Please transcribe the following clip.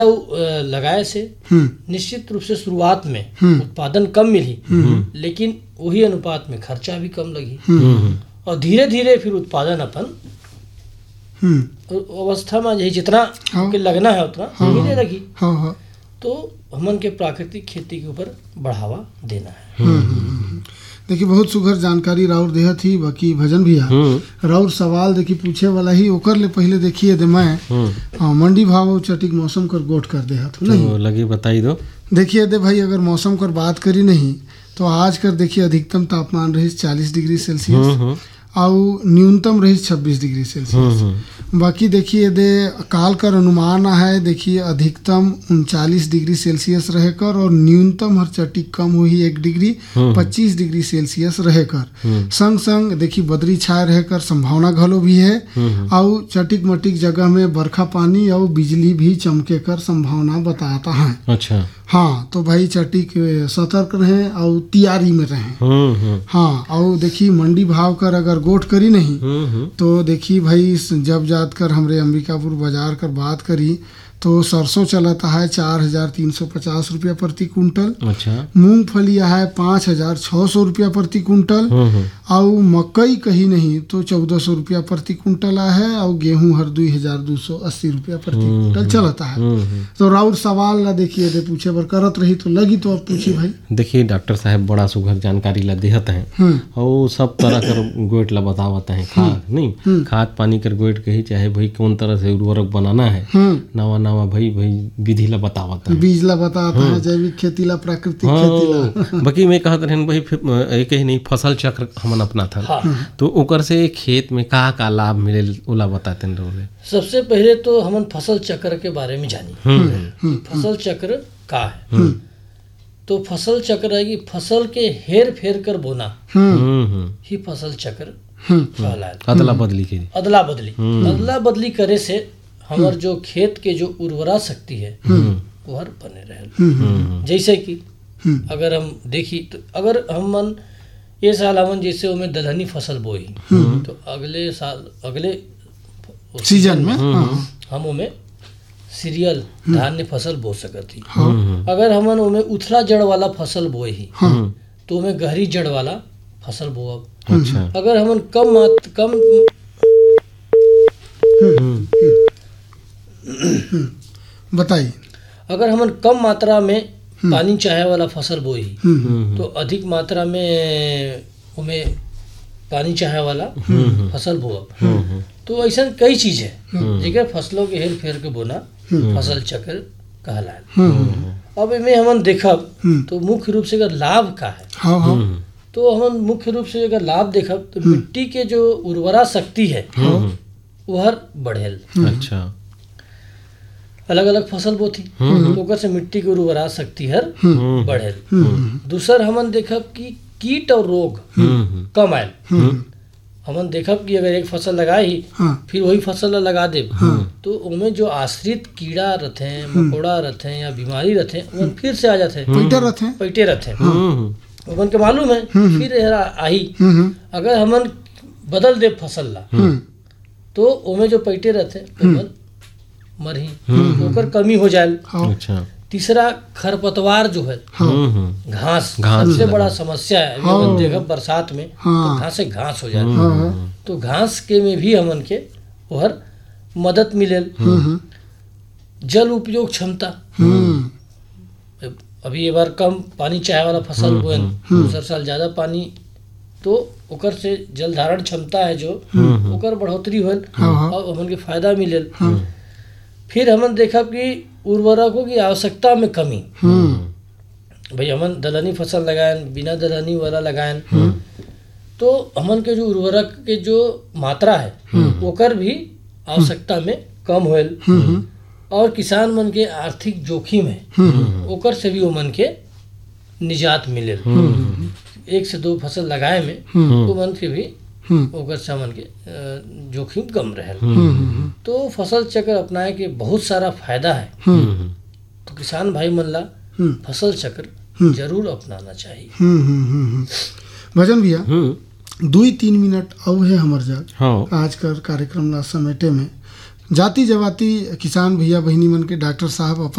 लगाए से निश्चित रूप से शुरुआत में उत्पादन कम मिली, लेकिन वही अनुपात में खर्चा भी कम लगी और धीरे धीरे फिर उत्पादन अपन अवस्था में यही जितना के लगना है उतना मिलने लगी। तो हमन के प्राकृतिक खेती के ऊपर बढ़ावा देना है। देखिए बहुत सुघर जानकारी राउर देह थी। बाकी भजन भैया राउर सवाल देखिए पूछे वाला ही ओकर ले पहले देखिए दे मैं मंडी भाव और चटिक मौसम कर गोट कर दे हाथ नहीं तो लगी बताई दो। देखिए दे भाई अगर मौसम कर बात करी नहीं तो आज कर देखिए अधिकतम तापमान रही 40 डिग्री सेल्सियस और न्यूनतम रही 26 डिग्री सेल्सियस। बाकी देखिए दे काल कर अनुमान है देखिए अधिकतम 39 डिग्री सेल्सियस रहकर और न्यूनतम हर चटिक कम हुई 1 डिग्री 25 डिग्री सेल्सियस रहकर। संग संग देखिए बदरी छाए रहकर संभावना घलो भी है और चटिक मटिक जगह में बरखा पानी और बिजली भी चमके कर संभावना बताता है। अच्छा हाँ तो भाई चटिक सतर्क रहें और तैयारी में रहें। हाँ और देखिए मंडी भाव कर अगर गोट करी नहीं तो देखिए भाई जब जात कर हमरे अंबिकापुर बाजार कर बात करी तो सरसों चलाता है 4,350 रुपया प्रति कुंटल। अच्छा मूंगफली है 5,600 रुपया प्रति कुंटल और मकई कहीं नहीं तो 1,400 रुपया प्रति कुंटल है और गेहूं हर 2,280 रुपया प्रति कुंटल चलता है। तो राउर सवाल ला देखिए दे पूछे बर करत रही तो लगी तो अब पूछी भाई। देखिए डॉक्टर साहब बड़ा सुघर जानकारी ला देहत हैं और सब तरह कर गोइट ला बतावत हैं। खाद नहीं खाद पानी कर गोइट कही चाहे भाई कौन तरह से उर्वरक बनाना है नवा नवा भाई विधि ला बतावत है बीज ला बताता है जैविक खेती ला प्राकृतिक खेती ला। बाकी मैं कहत रहन भाई एक ही नहीं फसल चक्र हमन अपना था तो ओकर से खेत में का लाभ मिले ओला बताते रहोगे। सबसे पहले तो हमन फसल चक्र के बारे में जानी फसल चक्र का है। तो फसल चक्र है कि फसल के हेर फेर कर बोना ही फसल चक्र कहलाए। अदला बदली के अदला बदली करे से हमार जो खेत के जो उर्वरा शक्ति है वो हर बने रहे। जैसे कि अगर हम देखी तो अगर हमन ये साल हमन जैसे उमें दलहनी फसल बोई तो अगले साल अगले सीजन में हम उमें सीरियल धान्य फसल बो सकती। अगर हमन उमें उथला जड़ वाला फसल बोई तो उमें गहरी जड़ वाला फसल बोअब। अच्छा अगर हमन कम बताइए अगर हमन कम मात्रा में पानी चाहे वाला फसल बोई तो अधिक मात्रा में उमें पानी चाहे वाला फसल बोअब। तो ऐसा कई चीज है जेकर फसलों के हेर फेर के बोना फसल चक्र कहलाए। अब इमें हमन देखब तो मुख्य रूप से अगर लाभ का है तो हमन मुख्य रूप से अगर लाभ देखब तो मिट्टी के जो उर्वरा शक्ति है वो हर बढ़ेल। अच्छा अलग अलग फसल बोथी तो ओकर से मिट्टी की उर्वरा शक्ति हर बढ़ेल। दूसर हमन देखब कि कीट और रोग कम आयल। हमन देखब कि अगर एक फसल लगाए ही फिर वही फसल लगा दे तो उनमें जो आश्रित कीड़ा रहते हैं मकोड़ा रहते हैं या बीमारी रहते हैं वो फिर से आ जाते हैं पैटे रहते हैं उन के मालूम है फिर आई। अगर हमन बदल दे फसल ला तो उनमें जो पैटे रहते हैं मरही ओकर कमी हो जाए। अच्छा तीसरा खरपतवार जो है घास सबसे बड़ा समस्या है। देखा बरसात में तो घास हो जाए तो घास के में भी हमन के ओहर मदद मिले। जल उपयोग क्षमता अभी ये बार कम पानी चाहे वाला फसल बोएन दूसर साल ज्यादा पानी तो ओकर से जल धारण क्षमता है जो ओकर बढ़ोतरी होल और हमन के फायदा मिले। फिर हमन देखा कि उर्वरकों की आवश्यकता में कमी भाई हमन दलहनी फसल लगाएं बिना दलहनी वाला लगाएं तो हमन के जो उर्वरक के जो मात्रा है ओकर भी आवश्यकता में कम होल और किसान मन के आर्थिक जोखिम है ओकर से भी वो मन के निजात मिले। 1 से 2 फसल लगाए में तो मन के भी ओकर से हमन के जोखिम कम रहे। तो फसल चक्र अपनाए के बहुत सारा फायदा है। तो किसान भाई मन ला फसल चक्र जरूर अपनाना चाहिए। भजन भैया 2-3 मिनट और है हमार जग आज कर कार्यक्रम ला समेटे में जाति जवाति किसान भैया बहिनी मन के डॉक्टर साहब अपन